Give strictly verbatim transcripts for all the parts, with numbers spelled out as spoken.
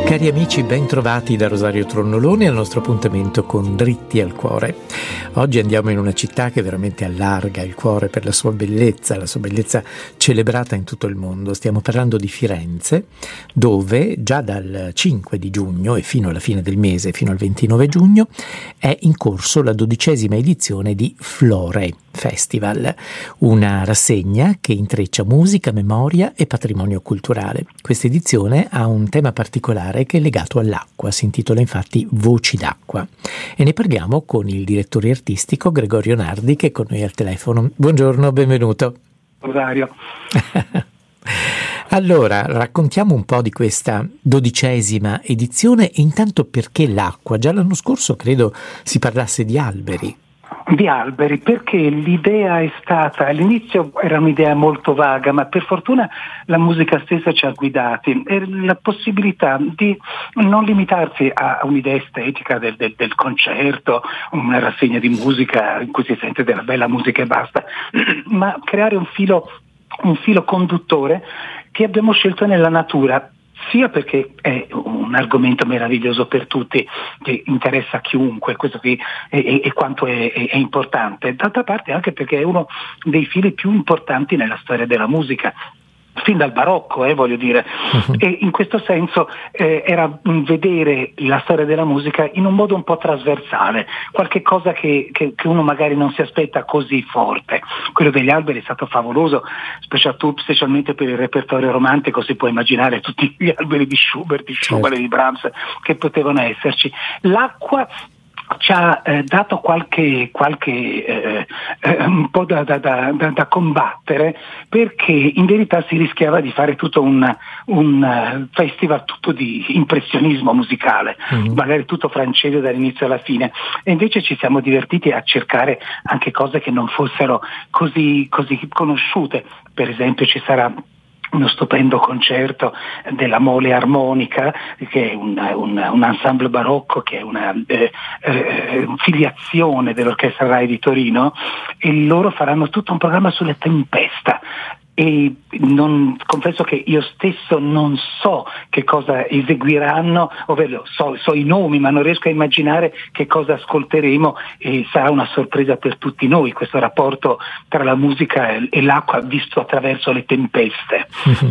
Cari amici, ben trovati da Rosario Tronnoloni al nostro appuntamento con Dritti al Cuore. Oggi andiamo in una città che veramente allarga il cuore per la sua bellezza, la sua bellezza celebrata in tutto il mondo. Stiamo parlando di Firenze, dove già dal cinque di giugno e fino alla fine del mese, fino al ventinove giugno, è in corso la dodicesima edizione di Flore Festival, una rassegna che intreccia musica, memoria e patrimonio culturale. Questa edizione ha un tema particolare che è legato all'acqua, si intitola infatti Voci d'acqua, e ne parliamo con il direttore artistico Gregorio Nardi, che è con noi al telefono. Buongiorno, benvenuto. Rosario. Allora, raccontiamo un po' di questa dodicesima edizione e intanto perché l'acqua. Già l'anno scorso credo si parlasse di alberi. Di alberi, perché l'idea è stata, all'inizio era un'idea molto vaga, ma per fortuna la musica stessa ci ha guidati, e la possibilità di non limitarsi a un'idea estetica del, del, del concerto, una rassegna di musica in cui si sente della bella musica e basta, ma creare un filo, un filo conduttore che abbiamo scelto nella natura, sia perché è un argomento meraviglioso per tutti, che interessa a chiunque, questo qui è, è, è quanto è, è, è importante, d'altra parte anche perché è uno dei fili più importanti nella storia della musica, fin dal barocco, eh, voglio dire, uh-huh. E in questo senso eh, era vedere la storia della musica in un modo un po' trasversale, qualche cosa che, che, che uno magari non si aspetta così forte. Quello degli alberi è stato favoloso, specialmente per il repertorio romantico. Si può immaginare tutti gli alberi di Schubert, di Schumann, certo, di Brahms che potevano esserci. L'acqua ci ha eh, dato qualche, qualche eh, eh, un po' da, da, da, da combattere, perché in verità si rischiava di fare tutto un, un festival tutto di impressionismo musicale, mm-hmm. magari tutto francese dall'inizio alla fine, e invece ci siamo divertiti a cercare anche cose che non fossero così, così conosciute. Per esempio ci sarà uno stupendo concerto della Mole Armonica, che è un, un, un ensemble barocco, che è una eh, eh, filiazione dell'Orchestra Rai di Torino, e loro faranno tutto un programma sulle tempesta. E non, confesso che io stesso non so che cosa eseguiranno, ovvero so, so i nomi, ma non riesco a immaginare che cosa ascolteremo, e sarà una sorpresa per tutti noi questo rapporto tra la musica e l'acqua visto attraverso le tempeste.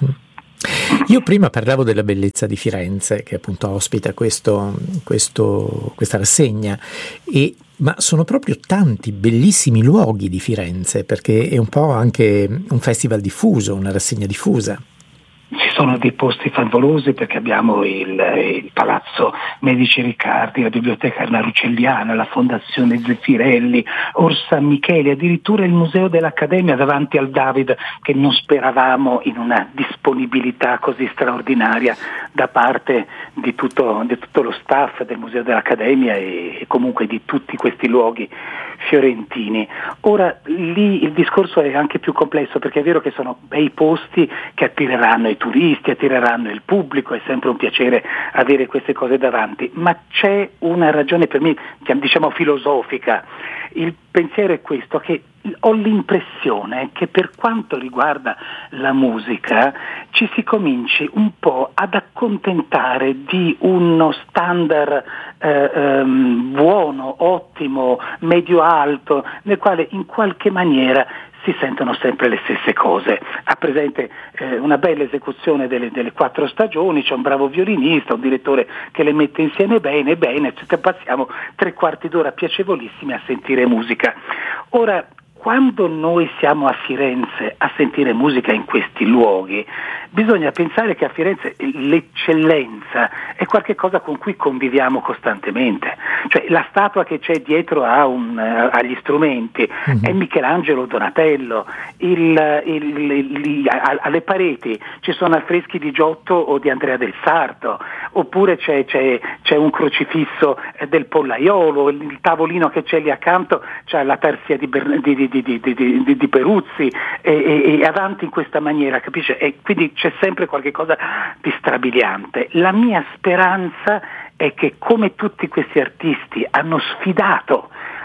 Io prima parlavo della bellezza di Firenze, che appunto ospita questo, questo, questa rassegna, e ma sono proprio tanti bellissimi luoghi di Firenze, perché è un po' anche un festival diffuso, una rassegna diffusa. Ci sono dei posti favolosi, perché abbiamo il, il Palazzo Medici Riccardi, la Biblioteca Arnarucelliana, la Fondazione Zeffirelli, Orsa Micheli, addirittura il Museo dell'Accademia davanti al David, che non speravamo in una disponibilità così straordinaria da parte di tutto, di tutto lo staff del Museo dell'Accademia e, e comunque di tutti questi luoghi fiorentini. Ora lì il discorso è anche più complesso, perché è vero che sono bei posti che attireranno i turisti, attireranno il pubblico, è sempre un piacere avere queste cose davanti, ma c'è una ragione per me, diciamo filosofica. Il pensiero è questo, che ho l'impressione che per quanto riguarda la musica ci si cominci un po' ad accontentare di uno standard eh, ehm, buono, ottimo, medio-alto, nel quale in qualche maniera si sentono sempre le stesse cose. Ha presente eh, una bella esecuzione delle, delle quattro stagioni, c'è un bravo violinista, un direttore che le mette insieme bene, bene, passiamo tre quarti d'ora piacevolissimi a sentire musica. Ora, quando noi siamo a Firenze a sentire musica in questi luoghi, bisogna pensare che a Firenze l'eccellenza è qualcosa con cui conviviamo costantemente. Cioè la statua che c'è dietro a un, uh, agli strumenti mm-hmm. è Michelangelo Donatello, il, il, il, il, a, alle pareti ci sono affreschi di Giotto o di Andrea del Sarto, oppure c'è, c'è, c'è un crocifisso del Pollaiolo, il, il tavolino che c'è lì accanto c'è la Tarsia di, Bern- di, di, di, di, di, di, di Peruzzi, e, e, e avanti in questa maniera, capisce? E quindi c'è sempre qualche cosa di strabiliante. La mia speranza è che, come tutti questi artisti hanno sfidato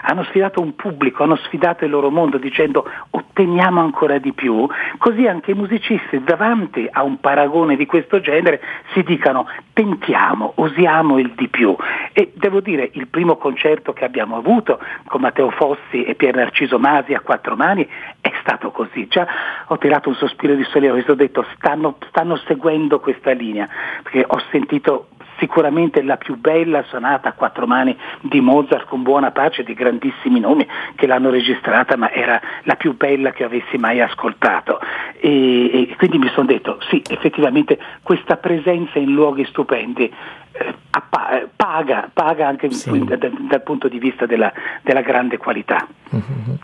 hanno sfidato un pubblico, hanno sfidato il loro mondo dicendo otteniamo ancora di più, così anche i musicisti davanti a un paragone di questo genere si dicano tentiamo, osiamo il di più. E devo dire, il primo concerto che abbiamo avuto con Matteo Fossi e Pier Narciso Masi a quattro mani è stato così. Già ho tirato un sospiro di sollievo e ho detto stanno, stanno seguendo questa linea, perché ho sentito sicuramente la più bella sonata a quattro mani di Mozart, con buona pace di grandissimi nomi che l'hanno registrata, ma era la più bella che avessi mai ascoltato, e, e quindi mi sono detto sì, effettivamente questa presenza in luoghi stupendi eh, paga, paga anche sì. dal, dal punto di vista della, della grande qualità. Mm-hmm.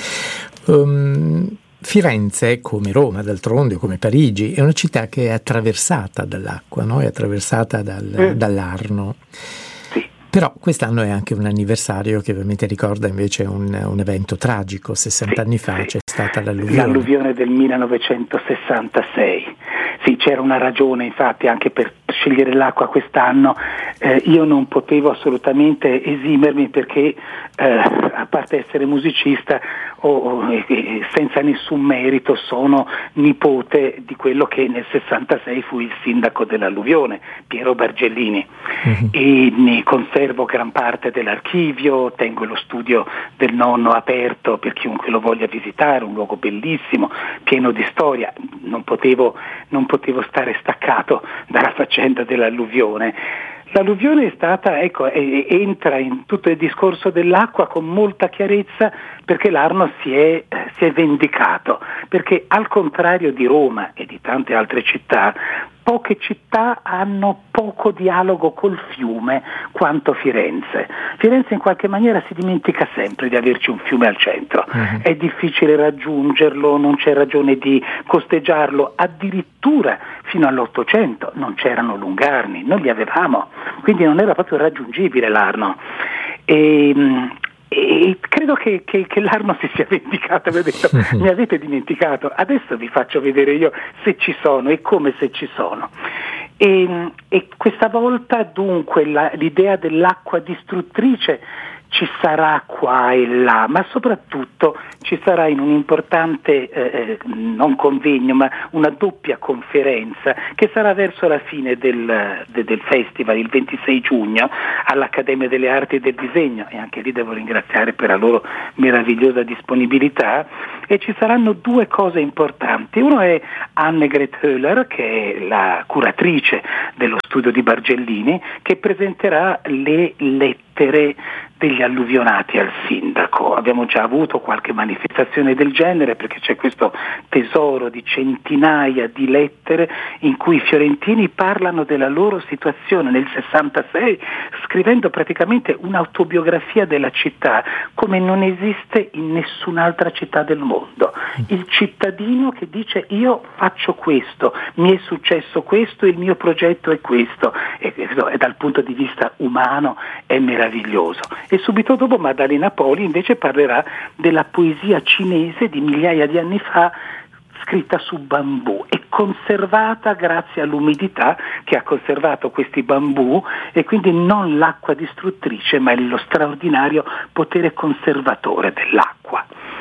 Um... Firenze, come Roma d'altronde, o come Parigi, è una città che è attraversata dall'acqua, no? È attraversata dal, mm. dall'Arno. Sì. Però quest'anno è anche un anniversario che ovviamente ricorda invece un, un evento tragico. sessanta sì, anni fa sì. c'è stata l'alluvione. L'alluvione del millenovecentosessantasei. Sì, c'era una ragione infatti anche per scegliere l'acqua quest'anno. Eh, io non potevo assolutamente esimermi perché eh, a parte essere musicista o, o eh, senza nessun merito sono nipote di quello che nel sessantasei fu il sindaco dell'alluvione, Piero Bargellini. Mm-hmm. E ne conservo gran parte dell'archivio, tengo lo studio del nonno aperto per chiunque lo voglia visitare, un luogo bellissimo, pieno di storia. Non potevo, non potevo stare staccato dalla faccenda dell'alluvione. L'alluvione è stata, ecco, entra in tutto il discorso dell'acqua con molta chiarezza, perché l'Arno si è, si è vendicato, perché al contrario di Roma e di tante altre città, poche città hanno poco dialogo col fiume quanto Firenze. Firenze in qualche maniera si dimentica sempre di averci un fiume al centro, uh-huh. È difficile raggiungerlo, non c'è ragione di costeggiarlo, addirittura fino all'Ottocento non c'erano lungarni, non li avevamo, quindi non era proprio raggiungibile l'Arno. E, E credo che, che, che l'Arno si sia vendicato, mi ha detto, mi avete dimenticato, adesso vi faccio vedere io se ci sono e come se ci sono. E, e questa volta dunque la, l'idea dell'acqua distruttrice ci sarà qua e là, ma soprattutto ci sarà in un importante, eh, non convegno, ma una doppia conferenza che sarà verso la fine del, de, del festival, il ventisei giugno, all'Accademia delle Arti e del Disegno, e anche lì devo ringraziare per la loro meravigliosa disponibilità, e ci saranno due cose importanti. Uno è Annegret Höhler, che è la curatrice dello studio di Bargellini, che presenterà le lettere degli alluvionati al sindaco. Abbiamo già avuto qualche manifestazione del genere, perché c'è questo tesoro di centinaia di lettere in cui i fiorentini parlano della loro situazione nel sessantasei, scrivendo praticamente un'autobiografia della città come non esiste in nessun'altra città del mondo. Il cittadino che dice io faccio questo, mi è successo questo, il mio progetto è questo, e, e dal punto di vista umano è meraviglioso. E subito dopo Maddalena Poli invece parlerà della poesia cinese di migliaia di anni fa, scritta su bambù e conservata grazie all'umidità che ha conservato questi bambù, e quindi non l'acqua distruttrice ma lo straordinario potere conservatore dell'acqua.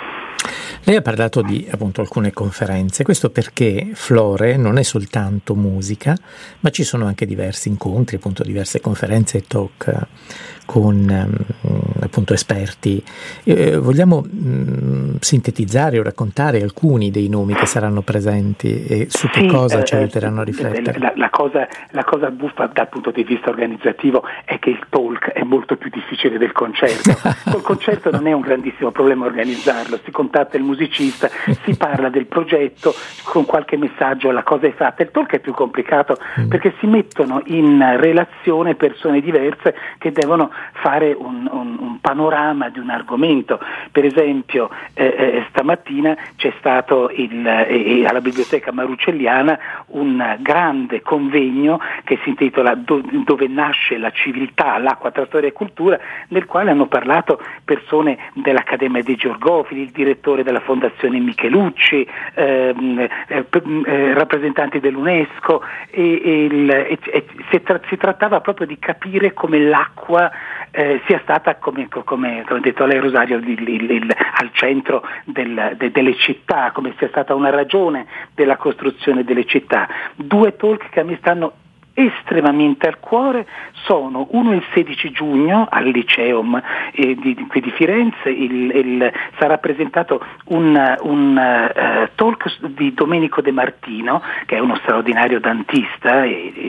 Lei ha parlato di appunto alcune conferenze, questo perché Flore non è soltanto musica, ma ci sono anche diversi incontri, appunto diverse conferenze e talk con um, appunto esperti. Eh, vogliamo um, sintetizzare o raccontare alcuni dei nomi che saranno presenti e su che sì, cosa ci aiuteranno a riflettere? La, la, cosa, la cosa buffa dal punto di vista organizzativo è che il talk è molto più difficile del concerto. Col concerto non è un grandissimo problema organizzarlo, si contatta il musicista, si parla del progetto, con qualche messaggio la cosa è fatta. Il talk è più complicato mm. perché si mettono in relazione persone diverse che devono fare un, un, un panorama di un argomento. Per esempio eh, eh, stamattina c'è stato il, eh, alla Biblioteca Marucelliana un grande convegno che si intitola Do, Dove nasce la civiltà, l'acqua tra storia e cultura, nel quale hanno parlato persone dell'Accademia dei Georgofili, il direttore della Fondazione Michelucci, ehm, eh, eh, rappresentanti dell'UNESCO, e, e, il, e, e si, tra, si trattava proprio di capire come l'acqua eh, sia stata, come, come, come detto lei Rosario, il, il, il, al centro del, de, delle città, come sia stata una ragione della costruzione delle città. Due talk che a me stanno estremamente al cuore sono uno il sedici giugno al Liceum eh, di, di, qui di Firenze. Il, il, sarà presentato un, un uh, talk di Domenico De Martino, che è uno straordinario dantista e, e,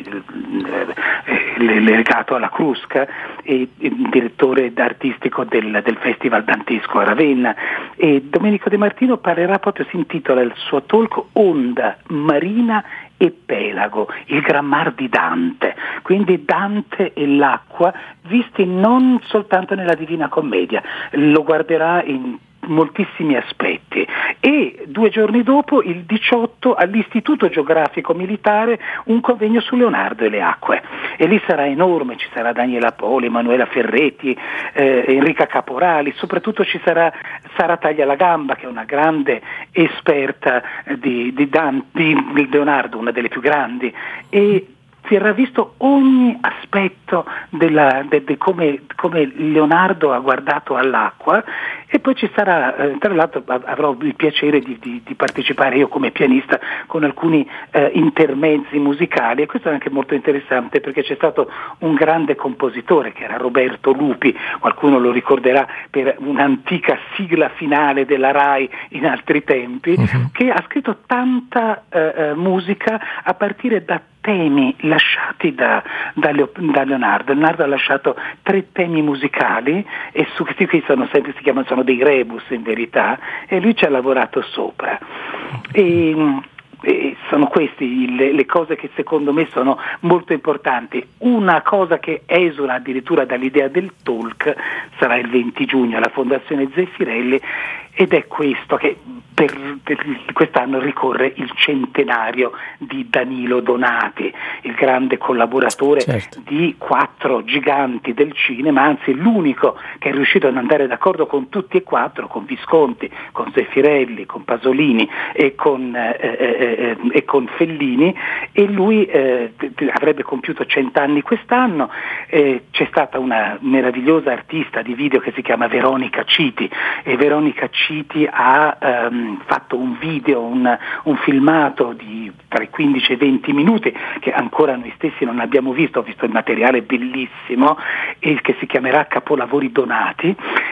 e, legato alla Crusca, e, e direttore artistico del, del Festival Dantesco a Ravenna. E Domenico De Martino parlerà proprio, si intitola il suo talk Onda Marina e Pelago, il Gran Mar di Dante, quindi Dante e l'acqua visti non soltanto nella Divina Commedia, lo guarderà in moltissimi aspetti. E due giorni dopo, il diciotto, all'Istituto Geografico Militare, un convegno su Leonardo e le acque, e lì sarà enorme, ci sarà Daniela Poli, Emanuela Ferretti, eh, Enrica Caporali, soprattutto ci sarà Sara Taglialagamba, che è una grande esperta di, di, Dan, di Leonardo, una delle più grandi, e verrà visto ogni aspetto della, de, de come, come Leonardo ha guardato all'acqua. E poi ci sarà, eh, tra l'altro avrò il piacere di, di, di partecipare io come pianista con alcuni eh, intermezzi musicali, e questo è anche molto interessante perché c'è stato un grande compositore che era Roberto Lupi, qualcuno lo ricorderà per un'antica sigla finale della RAI in altri tempi, uh-huh. che ha scritto tanta eh, musica a partire da temi lasciati da, da, Leo, da Leonardo. Leonardo ha lasciato tre temi musicali, e su questi qui sono sempre, si chiamano, sono dei rebus in verità, e lui ci ha lavorato sopra. E, e sono queste le, le cose che secondo me sono molto importanti. Una cosa che esula addirittura dall'idea del talk sarà il venti giugno alla Fondazione Zeffirelli, ed è questo che per, per quest'anno ricorre il centenario di Danilo Donati, il grande collaboratore, certo, di quattro giganti del cinema, anzi l'unico che è riuscito ad andare d'accordo con tutti e quattro, con Visconti, con Zeffirelli, con Pasolini e con, eh, eh, e con Fellini, e lui eh, avrebbe compiuto cent'anni quest'anno. Eh, c'è stata una meravigliosa artista di video che si chiama Veronica Citi, e Veronica Citi ha um, fatto un video, un, un filmato di tra i quindici e i venti minuti che ancora noi stessi non abbiamo visto. Ho visto il materiale bellissimo, e che si chiamerà Capolavori Donati,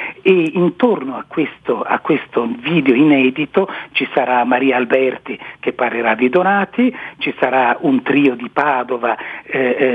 e intorno a questo, a questo video inedito ci sarà Maria Alberti che parlerà di Donati, ci sarà un trio di Padova, eh,